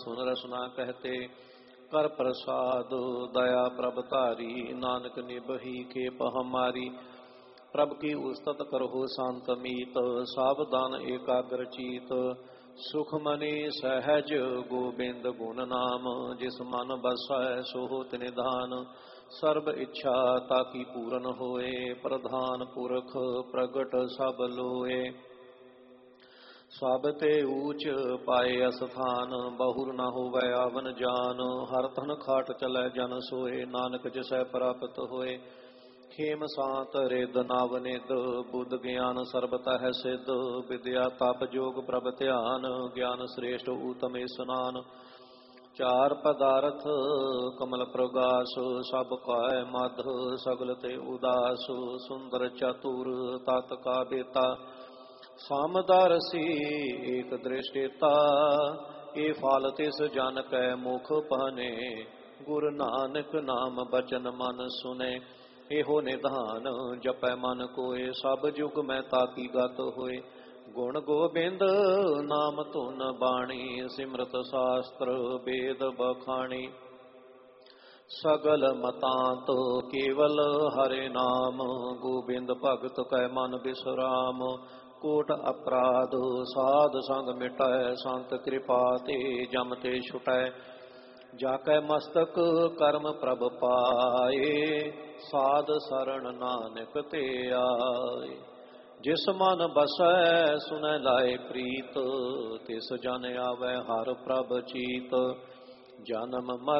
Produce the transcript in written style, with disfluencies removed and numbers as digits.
सुन रसना कहते। कर प्रसाद दया प्रभ तारी, नानक निबही खेप हमारी। प्रभ की उस्तत करहो शांत मीत, सावधान एकाग्र चीत। सुख मनि सहज गोबिंद गुण नाम, जिस मन बसै सो होत निधान। सर्ब इच्छा ताकी पूरन होए, प्रधान पुरख प्रगट सब लोए। सब ते ऊच पाए अस्थान, बहुर न होवै आवन जान। हर तन खाट चलै जन सोए, नानक जिसै प्राप्त होए। खेम सांत रिद नव निद, बुद्ध ज्ञान सर्ब तह सिद्ध। विद्या तप जोग प्रभ ध्यान, ज्ञान श्रेष्ठ उत्तम स्नान। चार पदार्थ कमल प्रगास, सब काय मध सगल ते उदास। सुंदर चतुर तत् का बेता, सामदरसी एक दृष्टिता। ये फाल तिस जन कै मुख पहने, गुरु नानक नाम बचन मन सुने। एहो निधान जपै मन कोय, सब जुग में ताकी गत होए। गुण गोबिंद नाम धुन बाणी, सिमरत शास्त्र वेद बखाणी। सगल मतांत केवल हरे नाम, गोबिंद भगत कै मन बिसराम। कोट अपराध साध संग मिटै, संत कृपा ते जम ते छुटै। जाकै मस्तक कर्म प्रभ पाए, साध सरन नानक ते आए। जिस मन बसै सुनै लाए प्रीत, तिस जन आवे हर प्रभ चीत। जन्म मर